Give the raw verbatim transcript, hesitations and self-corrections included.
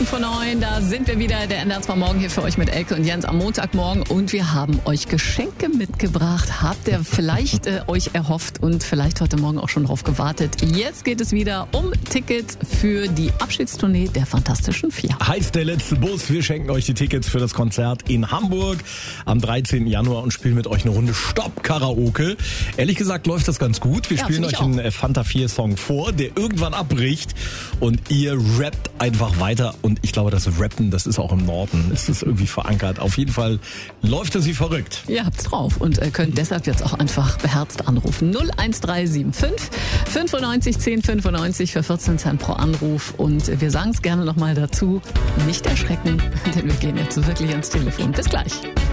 Minuten vor neun, da sind wir wieder, der N D R zwei Morgen hier für euch mit Elke und Jens am Montagmorgen und wir haben euch Geschenke mitgebracht. Habt ihr vielleicht äh, euch erhofft und vielleicht heute Morgen auch schon drauf gewartet. Jetzt geht es wieder um Tickets für die Abschiedstournee der Fantastischen Vier. Heißt der letzte Bus, wir schenken euch die Tickets für das Konzert in Hamburg am dreizehnten Januar und spielen mit euch eine Runde Stopp-Karaoke. Ehrlich gesagt läuft das ganz gut. Wir ja, spielen euch einen Fanta vier Song vor, der irgendwann abbricht und ihr rappt einfach weiter. Und ich glaube, das Rappen, das ist auch im Norden, ist das irgendwie verankert. Auf jeden Fall läuft es wie verrückt. Ihr habt's drauf und könnt deshalb jetzt auch einfach beherzt anrufen. null eins drei sieben fünf fünfundneunzig zehn fünfundneunzig für vierzehn Cent pro Anruf. Und wir sagen es gerne nochmal dazu, nicht erschrecken, denn wir gehen jetzt wirklich ans Telefon. Bis gleich.